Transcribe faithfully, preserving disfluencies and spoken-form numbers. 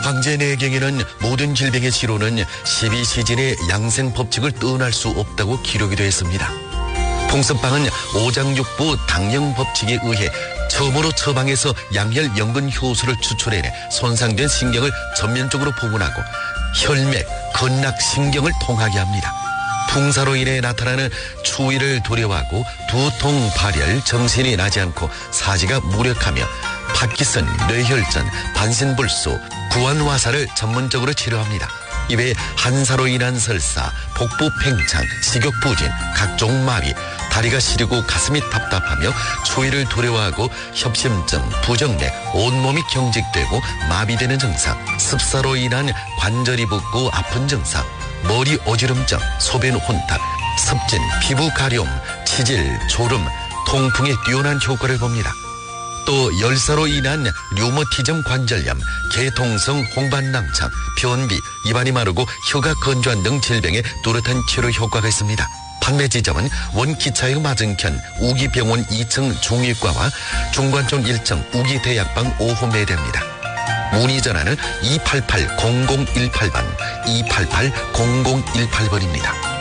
황제내경에는 모든 질병의 치료는 십이 시즌의 양생 법칙을 떠날 수 없다고 기록이 되어 있습니다. 풍선빵은 오장육부 당령 법칙에 의해 처음으로 처방해서 양혈 연근 효소를 추출해내 손상된 신경을 전면적으로 복원하고 혈맥, 근락, 신경을 통하게 합니다. 풍사로 인해 나타나는 추위를 두려워하고 두통, 발열, 정신이 나지 않고 사지가 무력하며 파키슨, 뇌혈전, 반신불수, 구안화사를 전문적으로 치료합니다. 이외에 한사로 인한 설사, 복부 팽창, 식욕부진, 각종 마비, 다리가 시리고 가슴이 답답하며 추위를 두려워하고 협심증, 부정맥, 온몸이 경직되고 마비되는 증상, 습사로 인한 관절이 붓고 아픈 증상, 머리 어지럼증, 소변 혼탁, 습진, 피부 가려움, 치질, 졸음, 통풍에 뛰어난 효과를 봅니다. 또 열사로 인한 류머티즘 관절염, 개통성 홍반낭창, 변비, 입안이 마르고 혀가 건조한 등 질병에 뚜렷한 치료 효과가 있습니다. 판매 지점은 원기차역 맞은편 우기병원 이 층 중위과와 중관촌 일 층 우기대약방 오 호 매대입니다. 문의 전화는 이팔팔 공공일팔 번, 이팔팔 공공일팔 번입니다.